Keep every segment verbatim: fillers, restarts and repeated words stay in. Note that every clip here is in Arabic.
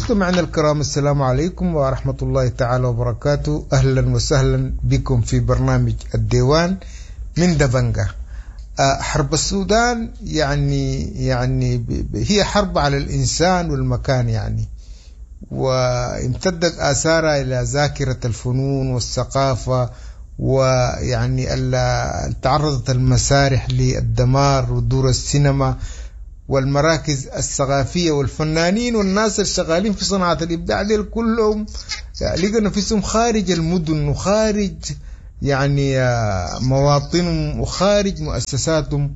مستمعينا الكرام، السلام عليكم ورحمة الله تعالى وبركاته. أهلا وسهلا بكم في برنامج الديوان من دبنجة. حرب السودان يعني يعني هي حرب على الإنسان والمكان يعني، وامتدت آثارها إلى ذاكرة الفنون والثقافة، ويعني تعرضت المسارح للدمار ودور السينما والمراكز الثقافية والفنانين والناس الشغالين في صناعة الإبداع دي كلهم لقوا نفسهم خارج المدن وخارج يعني مواطنهم وخارج مؤسساتهم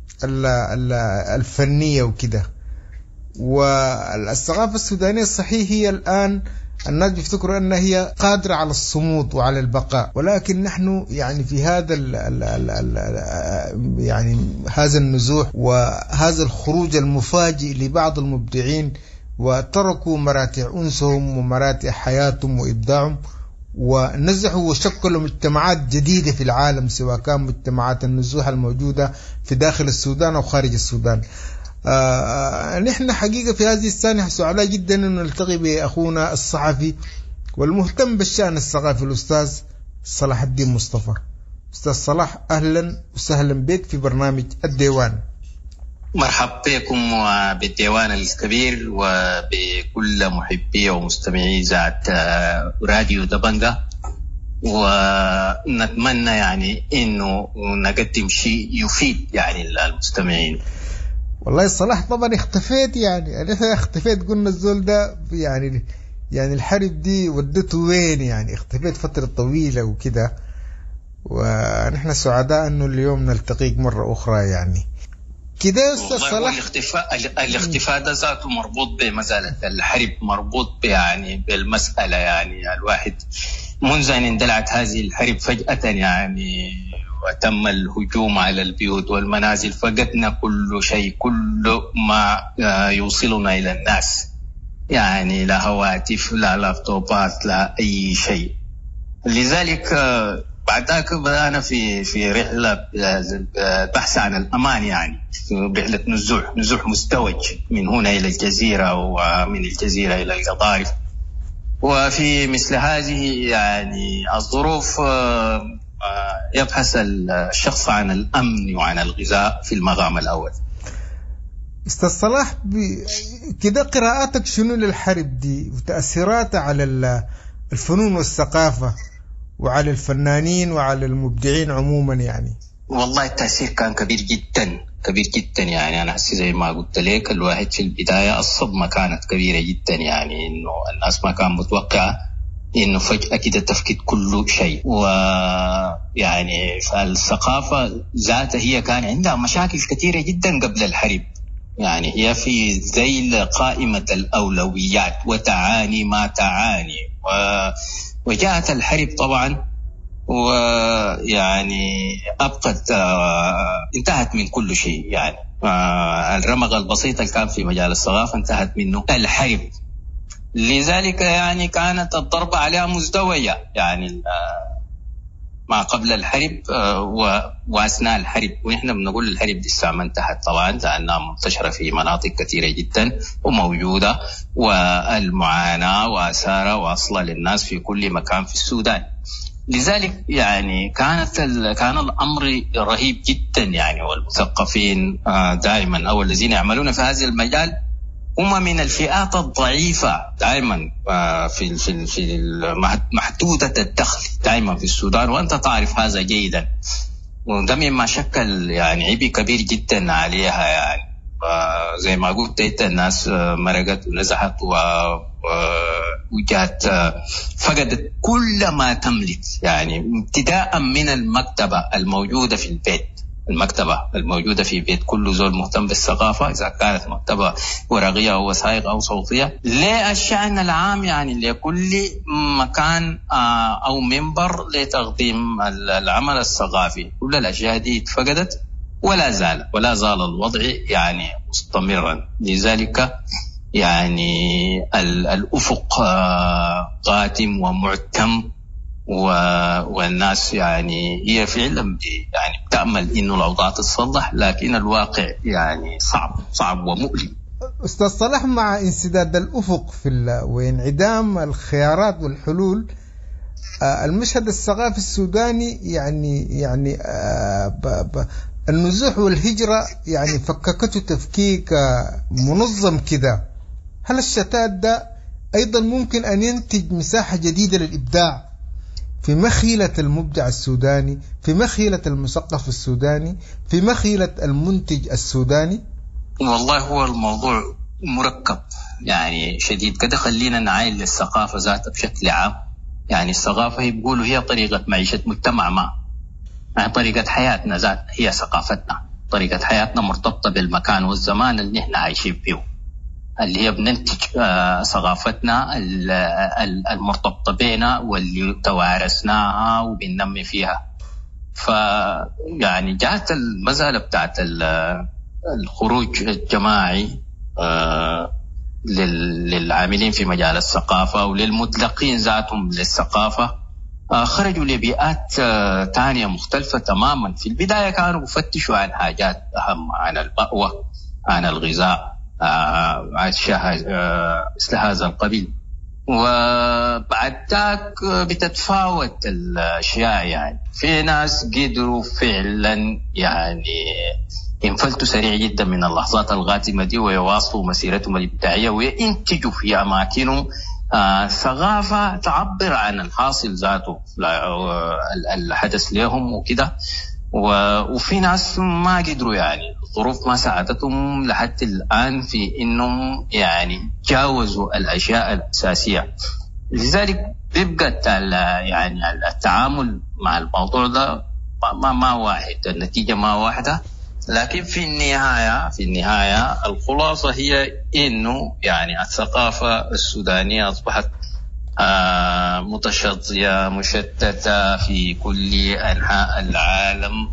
الفنية وكده. والثقافة السودانية صحيح هي الآن الناس بيفتكروا أنها هي قادرة على الصمود وعلى البقاء، ولكن نحن يعني في هذا ال ال ال ال يعني هذا النزوح وهذا الخروج المفاجئ لبعض المبدعين، وتركوا مراتع أنسهم ومراتع حياتهم وإبداعهم، ونزحوا وشكلوا مجتمعات جديدة في العالم، سواء كان مجتمعات النزوح الموجودة في داخل السودان أو خارج السودان. آه نحن حقيقة في هذه السنة سعداء جدا أن نلتقي بأخونا الصحفي والمهتم بالشأن الثقافي الأستاذ صلاح الدين مصطفى. أستاذ صلاح، أهلا وسهلا بك في برنامج الديوان. مرحبا بكم وبالديوان الكبير وبكل محبي ومستمعي إذاعة راديو دبنجة، ونتمنى يعني إنه نقدم شيء يفيد يعني المستمعين. والله صلاح طبعا اختفيت، يعني انا اختفيت، قلنا الزول ده يعني يعني الحرب دي ودته وين، يعني اختفيت فترة طويلة وكده، ونحن سعداء انه اليوم نلتقيك مرة اخرى يعني كده. استاذ صلاح، الاختفاء الاختفاء ده ذاته مربوط بمسألة الحرب، مربوط يعني بالمسألة يعني الواحد منذ ان اندلعت هذه الحرب فجأة يعني وتم الهجوم على البيوت والمنازل، فقدنا كل شيء، كل ما يوصلنا إلى الناس، يعني لا هواتف لا لابتوبات لا أي شيء. لذلك بعد ذلك بدأنا في في رحلة بحث عن الأمان، يعني رحلة نزوح نزوح مزدوج من هنا إلى الجزيرة ومن الجزيرة إلى القضارف. وفي مثل هذه يعني الظروف يبحث الشخص عن الأمن وعن الغذاء في المقام الأول. أستاذ صلاح، كده قراءاتك شنو للحرب دي وتأثيراتها على الفنون والثقافة وعلى الفنانين وعلى المبدعين عموما؟ يعني والله التأثير كان كبير جدا كبير جدا، يعني أنا حسي زي ما قلت لك، الواحد في البداية الصدمة كانت كبيرة جدا، يعني إنه الناس ما كان متوقعة إنه فجأة كده تفقد كل شيء. ويعني فالثقافة ذاتها هي كان عندها مشاكل كثيرة جدا قبل الحرب، يعني هي في ذيل قائمة الأولويات وتعاني ما تعاني، وجاءت الحرب طبعا ويعني أبقت انتهت من كل شيء، يعني الرمق البسيط اللي كان في مجال الثقافة انتهت منه الحرب. لذلك يعني كانت الضربة عليها مزدوجة، يعني ما قبل الحرب وأثناء الحرب، ونحن بنقول الحرب دي الساعة ما انتهت طبعا، لأنها منتشرة في مناطق كثيرة جدا وموجودة، والمعاناة وآثارها واصلة للناس في كل مكان في السودان. لذلك يعني كانت كان الأمر رهيب جدا، يعني والمثقفين دائما أو الذين يعملون في هذا المجال هم من الفئات الضعيفة دائما في في في محدودة الدخل دائما في السودان، وأنت تعرف هذا جيدا، وده مما شكل يعني عبء كبير جدا عليها. يعني زي ما قلت انت الناس مرقت ونزحت وجات فقدت كل ما تملك، يعني ابتداء من المكتبة الموجودة في البيت، المكتبة الموجودة في بيت كل زول مهتم بالثقافة، إذا كانت مكتبة ورقية أو وثائق أو صوتية، للشأن العام يعني لكل مكان أو منبر لتقديم العمل الثقافي، كل الأشياء دي فقدت، ولا زال ولا زال الوضع يعني مستمرا. لذلك يعني الأفق قاتم ومعتم، والناس يعني هي فعلا يعني تأمل إنه الأوضاع تتصلح، لكن الواقع يعني صعب صعب ومؤلم. أستاذ صلاح، مع انسداد الأفق في وانعدام الخيارات والحلول، المشهد الثقافي السوداني يعني يعني ب ب النزوح والهجرة يعني فككته تفكيك منظم كده. هل الشتات ده أيضا ممكن أن ينتج مساحة جديدة للإبداع في مخيلة المبدع السوداني، في مخيلة المثقف السوداني، في مخيلة المنتج السوداني؟ والله هو الموضوع مركب يعني شديد كده. خلينا نعاين للثقافة ذاتها بشكل عام. يعني الثقافة هي بيقولوا هي طريقة معيشة مجتمع ما، يعني طريقة حياتنا ذات هي ثقافتنا. طريقة حياتنا مرتبطة بالمكان والزمان اللي نحن عايشين فيه، اللي هي بننتج ثقافتنا المرتبطة بينا واللي توارثناها وبننمي فيها. فيعني جاءت المسألة بتاعت الخروج الجماعي للعاملين في مجال الثقافة وللمطلقين ذاتهم للثقافة، خرجوا لبيئات تانية مختلفة تماما. في البداية كانوا يفتشوا عن حاجات أهم، عن المأوى، عن الغذاء، مثل هذا القبيل. وبعد ذاك بتتفاوت الأشياء. يعني في ناس قدروا فعلا يعني ينفلتوا سريع جدا من اللحظات الغاتمة دي ويواصلوا مسيرتهم الإبداعية وينتجوا في أماكنهم آه ثقافة تعبر عن الحاصل ذاته الحدث لهم وكده. وفي ناس ما قدروا، يعني الظروف ما ساعدتهم لحد الآن في إنهم يعني جاوزوا الأشياء الأساسية. لذلك بيبقى يعني التعامل مع الموضوع ده ما ما واحد، النتيجة ما واحدة. لكن في النهاية في النهاية الخلاصة هي إنه يعني الثقافة السودانية أصبحت آه متشظية مشتتة في كل أنحاء العالم،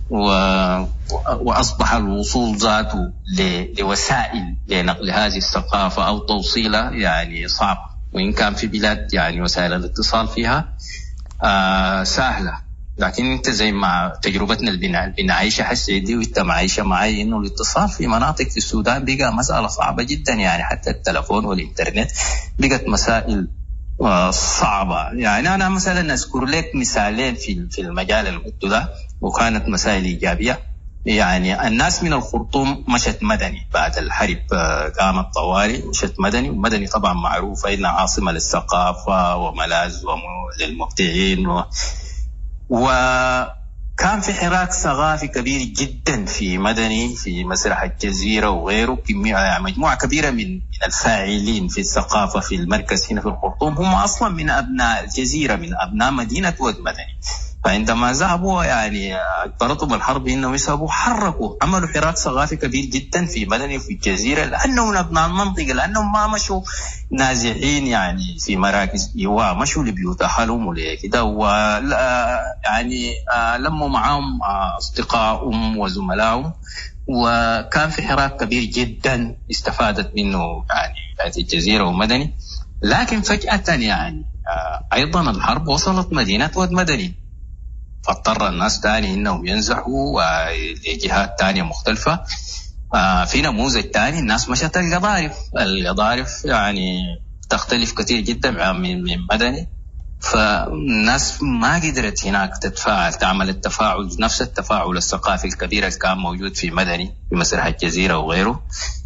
وأصبح الوصول ذاته لوسائل لنقل هذه الثقافة أو توصيلها يعني صعب. وإن كان في بلاد يعني وسائل الاتصال فيها آه سهلة، لكن انت زي ما تجربتنا اللي بنعيشها حسي دي وانت معيشة معي انه الاتصال في مناطق في السودان بقى مسألة صعبة جدا. يعني حتى التلفون والإنترنت بقت مسائل صعبة. يعني أنا مثلا أذكر لك مثالين في في المجال المدة ده وكانت مسائل إيجابية. يعني الناس من الخرطوم مشت مدني بعد الحرب، قامت طوالي مشت مدني. ومدني طبعا معروفة إنها عاصمة للثقافة وملاذ للمبدعين و وكان في حراك ثقافي كبير جدا في مدني، في مسرح الجزيرة وغيره. مجموعة كبيرة من الفاعلين في الثقافة في المركز هنا في الخرطوم هم أصلا من أبناء الجزيرة، من أبناء مدينة ود مدني. فعندما ذهبوا يعني اضطرتهم الحرب انهم يذهبوا، حركوا عملوا حراك ثقافي كبير جدا في مدني وفي الجزيره، لانهم من ابناء المنطقه، لانهم ما مشوا نازحين يعني في مراكز ايواء، مشوا لبيوت اهلهم ولكده، ويعني لموا معهم اصدقائهم وزملائهم، وكان في حراك كبير جدا استفادت منه يعني الجزيره ومدني. لكن فجاه يعني ايضا الحرب وصلت مدينه ود مدني، فاضطر الناس تاني انهم ينزحوا لجهات تانية مختلفة. في نموذج تاني الناس مشت القضارف. القضارف يعني تختلف كثير جدا من مدني، فالناس ما قدرت هناك تتفاعل، تعمل التفاعل نفس التفاعل الثقافي الكبير اللي كان موجود في مدني في مسرح الجزيرة وغيره.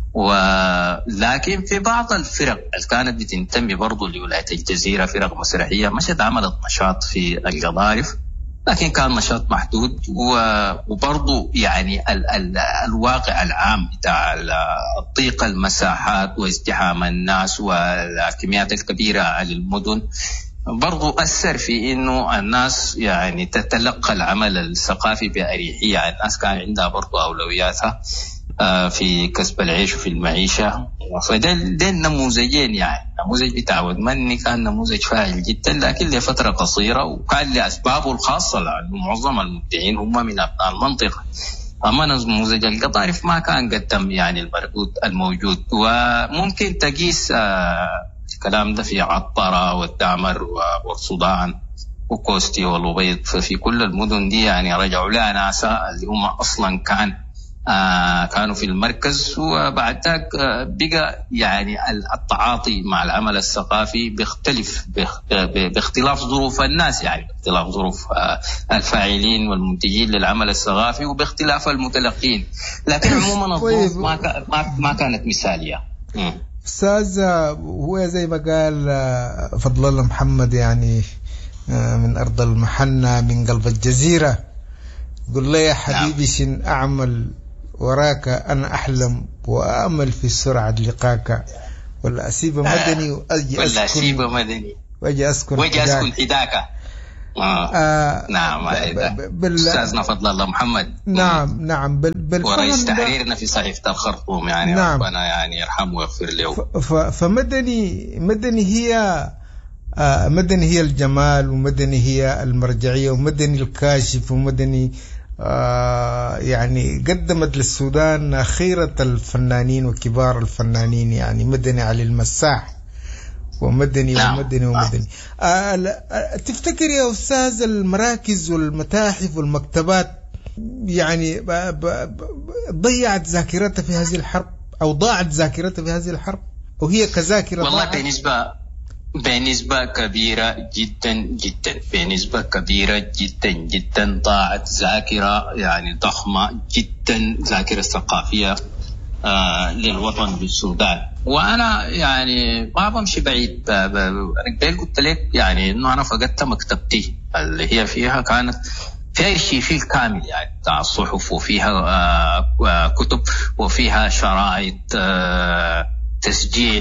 ولكن في بعض الفرق اللي كانت بتنتمي برضو لولاية الجزيرة، فرق مسرحية، مشت عملت نشاط في القضارف، لكن كان نشاط محدود. وبرضو يعني ال ال الواقع العام بتاع الضيق المساحات وازدحام الناس والكميات الكبيرة للمدن برضو أثر في إنه الناس يعني تتلقى العمل الثقافي بأريحية. الناس كان عندها برضو أولوياتها في كسب العيش وفي المعيشة. فده ده النموذجين، يعني نموذج بتاع ود مدني كان نموذج فاعل جدا لكن لفترة قصيرة وكان لأسبابه الخاصة، لأنه معظم المبدعين هم من أبناء المنطقة. أما نموذج القطارف ما كان قدم يعني المردود الموجود. وممكن تقيس الكلام ده في عطارة والدعمر والسودان وكوستي والوبيض، ففي كل المدن دي يعني رجعوا لها ناسا اللي هم أصلا كان آه كانوا في المركز، وبعد ذلك آه بقى يعني التعاطي مع العمل الثقافي بيختلف باختلاف ظروف الناس، يعني باختلاف ظروف آه الفاعلين والمنتجين للعمل الثقافي وباختلاف المتلقين، لكن عموما الظروف ما ما ما كانت مثاليه. أستاذ، هو زي ما قال فضل الله محمد يعني من أرض المحنة من قلب الجزيرة، قل لي يا حبيبي شن أعمل وراك، أنا أحلم وأأمل في سرعة لقاك، ولا أسيب مدني وأجي ولا أسيب أسكن مدني وأجي أسكن وأجي أسكن حداك. آه. آه نعم أستاذنا فضل الله محمد. نعم نعم بل ورئيس تحريرنا في صحيفة الخرطوم يعني. نعم. ربنا يعني يرحمه ويغفر له. فمدني مدني هي آه مدني هي الجمال، ومدني هي المرجعية، ومدني الكاشف، ومدني آه يعني قدمت للسودان خيرة الفنانين وكبار الفنانين، يعني مدني علي المساح ومدني نعم. ومدني ومدني آه تفتكر يا أستاذ المراكز والمتاحف والمكتبات يعني ضيعت ذاكرتها في هذه الحرب، أو ضاعت ذاكرتها في هذه الحرب، وهي كذاكرة والله ضاعت؟ بنسبة بنسبة كبيرة جدا جدا بنسبة كبيرة جدا جدا ضاعت ذاكرة يعني ضخمة جدا، ذاكرة ثقافية آه للوطن بالسودان. وانا يعني ما بمشي بعيد، انا قبل قلت لك يعني انه انا فقدت مكتبتي اللي هي فيها كانت فيها الشيفيل كامل يعني بتاع الصحف، وفيها آه كتب، وفيها شرائط آه تسجيل،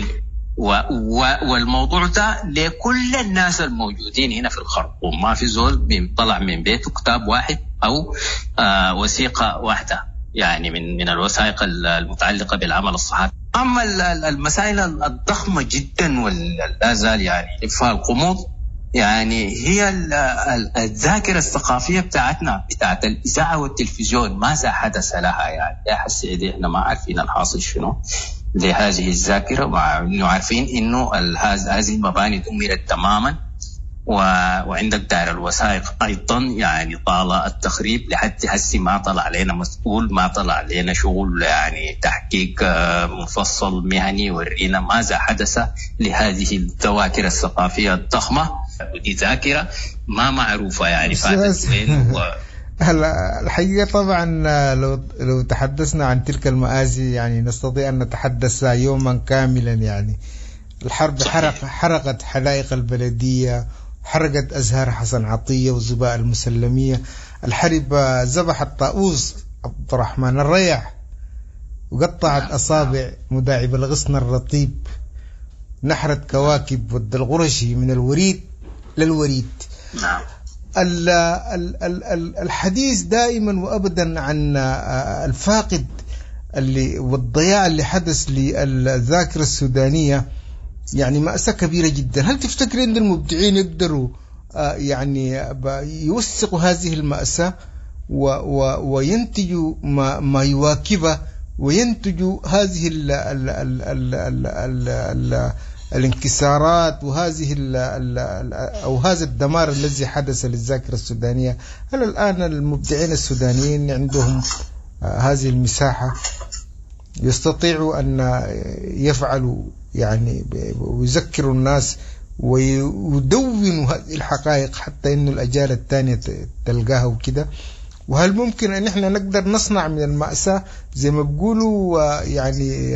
والموضوع ده لكل الناس الموجودين هنا في الخرطوم، ما في زول طلع من بيته كتاب واحد او آه وثيقة واحدة يعني من من الوثائق المتعلقة بالعمل الصحفي. أما المسائل الضخمة جدا ولا زال يعني إخفاء الغموض يعني هي الذاكرة الثقافية بتاعتنا بتاعت الإذاعة والتلفزيون، ماذا حدث لها يعني؟ يا حسيدي إحنا ما عارفين الحاصل شنو لهذه الذاكرة، مع إنه عارفين إنه هذه المباني دمرت تماما، وعندك دار الوثائق أيضا يعني طال التخريب لحد هسي ما طلع علينا مسؤول، ما طلع علينا شغل يعني تحقيق مفصل مهني ورينا ماذا حدث لهذه الذواكر الثقافية الضخمة، ودي ذاكرة ما معروفة يعني فاتت وين. هلا الحقيقة طبعا لو لو تحدثنا عن تلك المآسي يعني نستطيع أن نتحدث يوما كاملا. يعني الحرب حرق حرقت حدائق البلدية، حرقت أزهار حسن عطية وزباء المسلمية، الحرب ذبحت طاووس عبد الرحمن الريح، وقطعت أصابع مداعب الغصن الرطيب، نحرت كواكب ود الغرشي من الوريد للوريد. نعم. الحديث دائما وأبدا عن الفاقد اللي والضياع اللي حدث للذاكرة السودانية يعني مأساة كبيرة جدا. هل تفتكر أن المبدعين يقدروا يعني يوثقوا هذه المأساة وينتجوا ما, ما يواكبه، وينتجوا هذه ال ال ال ال ال ال ال الانكسارات وهذه ال ال أو هذا الدمار الذي حدث للذاكرة السودانية؟ هل الآن المبدعين السودانيين عندهم هذه المساحة يستطيعوا أن يفعلوا يعني ويذكروا الناس ويدونوا هذه الحقائق حتى إنه الأجيال الثانية تلقاها وكده؟ وهل ممكن أن احنا نقدر نصنع من المأساة زي ما بيقولوا يعني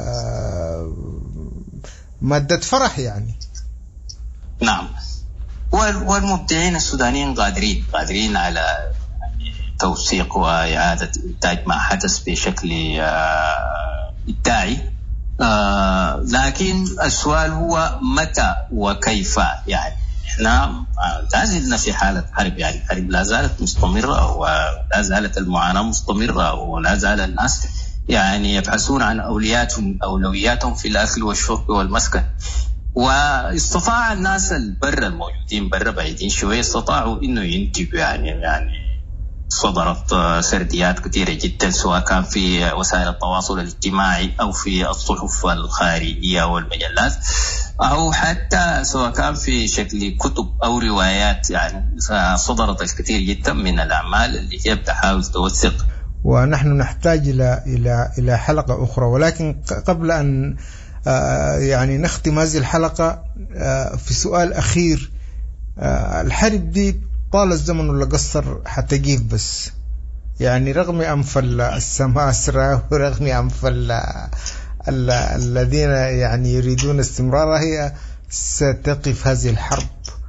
مادة فرح يعني؟ نعم، والمبدعين السودانيين قادرين قادرين على توثيق وإعادة إنتاج ما حدث بشكل إبداعي، آه لكن السؤال هو متى وكيف. يعني احنا لا زلنا في حالة حرب، يعني الحرب لا زالت مستمرة ولا زالت المعاناة مستمرة، ولا زال الناس يعني يبحثون عن أولوياتهم أولوياتهم في الأكل والشرب والمسكن. واستطاع الناس البر الموجودين بر بعيدين شوية استطاعوا إنه ينتجوا يعني يعني صدرت سرديات كثيرة جدا سواء كان في وسائل التواصل الاجتماعي أو في الصحف الخارجية والمجلات، أو حتى سواء كان في شكل كتب أو روايات. يعني صدرت الكثير جدا من الأعمال اللي هي بتحاول توثق ونحن نحتاج إلى إلى إلى حلقة أخرى. ولكن قبل أن يعني نختم هذه الحلقة في سؤال أخير. الحرب دي طال الزمن ولا قصر حتجيف، بس يعني رغم أنف السماسرة ورغم أنف الذين يعني يريدون استمرارها، هي ستقف هذه الحرب.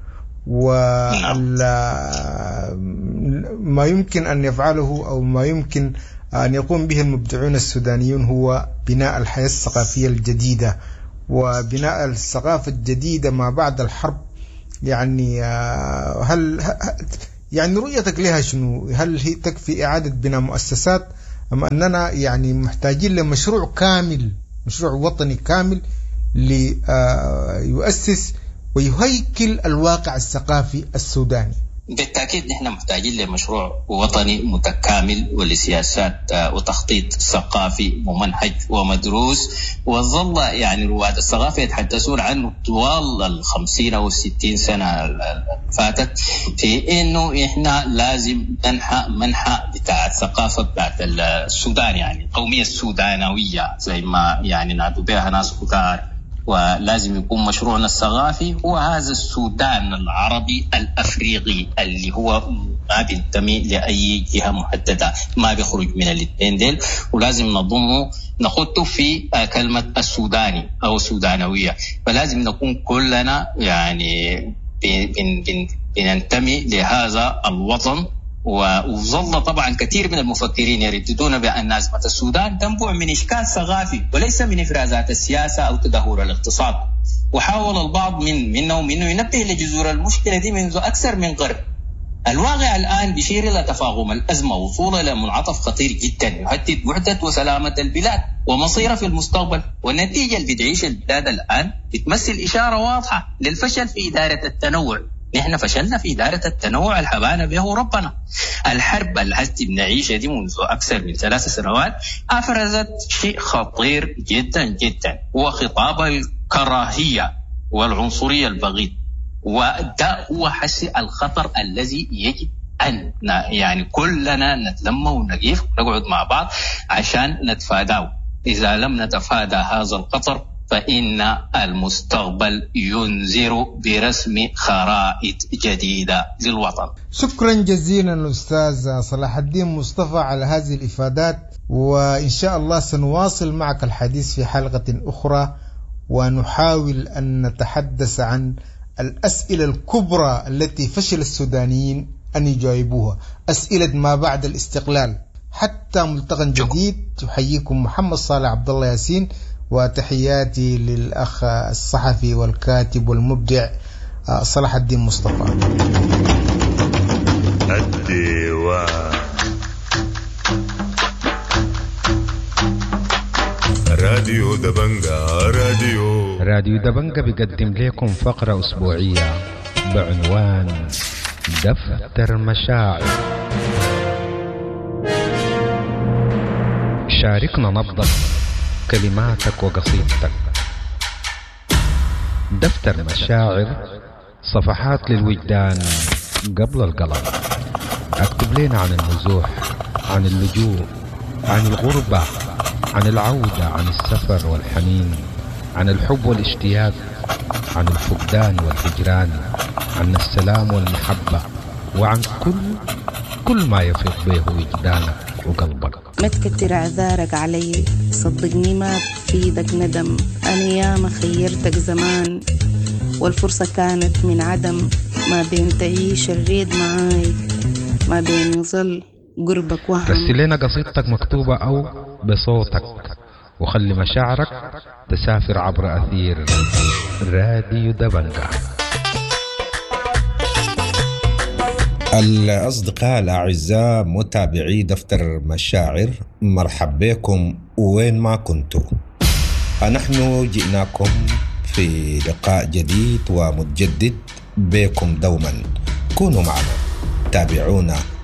وما يمكن أن يفعله أو ما يمكن أن يقوم به المبدعون السودانيون هو بناء الحياة الثقافية الجديدة وبناء الثقافة الجديدة ما بعد الحرب. يعني هل يعني رؤيتك لها شنو؟ هل هي تكفي إعادة بناء مؤسسات أم أننا يعني محتاجين لمشروع كامل، مشروع وطني كامل ليؤسس ويهيكل الواقع الثقافي السوداني؟ بالتأكيد نحن محتاجين لمشروع وطني متكامل ولسياسات وتخطيط ثقافي ممنهج ومدروس، وظل يعني رواد الثقافة يتحدثون عنه طوال الخمسين أو الستين سنة فاتت، في إنه إحنا لازم ننحى منحى بتاع الثقافة بتاعت السودان، يعني القومية السودانوية زي ما يعني نادوا بها ناس كتار. ولازم يكون مشروعنا الثقافي هو هذا السودان العربي الأفريقي اللي هو ما بينتمي لأي جهة محددة، ما بيخرج من الاثنين ديل، ولازم نضمه نخطه في كلمة السوداني أو السودانوية. فلازم نكون كلنا يعني بن بن بننتمي لهذا الوطن. وظل طبعا كثير من المفكرين يرددون بأن أزمة السودان تنبع من إشكال ثقافي وليس من إفرازات السياسة أو تدهور الاقتصاد. وحاول البعض من منهم إنه ينبه لجذور المشكلة دي منذ أكثر من قرن. الواقع الآن بيشير إلى تفاقم الأزمة وصولا إلى منعطف خطير جدا يهدد وحدة وسلامة البلاد ومصيرها في المستقبل. والنتيجة اللي بتعيش البلاد الآن بتمثل إشارة واضحة للفشل في إدارة التنوع. نحن فشلنا في إدارة التنوع الحبانا به ربنا. الحرب التي بنعيشها دي منذ أكثر من ثلاث سنوات أفرزت شيء خطير جدا جدا، هو خطاب الكراهية والعنصرية البغيض. وده هو حس الخطر الذي يجب أن يعني كلنا نتلم ونقف ونقعد مع بعض عشان نتفاداه. إذا لم نتفادى هذا الخطر فإن المستقبل ينذر برسم خرائط جديدة للوطن. شكرا جزيلا أستاذ صلاح الدين مصطفى على هذه الإفادات، وإن شاء الله سنواصل معك الحديث في حلقة أخرى ونحاول أن نتحدث عن الأسئلة الكبرى التي فشل السودانيين أن يجاوبوها، أسئلة ما بعد الاستقلال. حتى ملتقى جديد، تحييكم محمد صالح عبد الله ياسين، وتحياتي للأخ الصحفي والكاتب والمبدع صلاح الدين مصطفى. الديوان راديو دبنجا راديو راديو دبنجا بيقدم لكم فقرة أسبوعية بعنوان دفتر مشاعر. شاركنا نبضك، كلماتك وقصيدتك. دفتر مشاعر، صفحات للوجدان قبل القلم. اكتب لنا عن النزوح، عن اللجوء، عن الغربة، عن العودة، عن السفر والحنين، عن الحب والاشتياق، عن الفقدان والهجران، عن السلام والمحبة، وعن كل كل ما يفيض به وجدانك وقلبك. ما تكتر اعذارك علي، صدقني ما بفيدك ندم. انا ياما خيرتك زمان والفرصة كانت من عدم، ما بين تعيش الريد معاي، ما بين يظل قربك وهم. رسل لنا قصيدتك مكتوبة أو بصوتك، وخلي مشاعرك تسافر عبر أثير راديو دبنجا. الأصدقاء الأعزاء متابعي دفتر مشاعر، مرحب بكم وين ما كنتوا. نحن جئناكم في لقاء جديد ومتجدد بكم دوما. كونوا معنا، تابعونا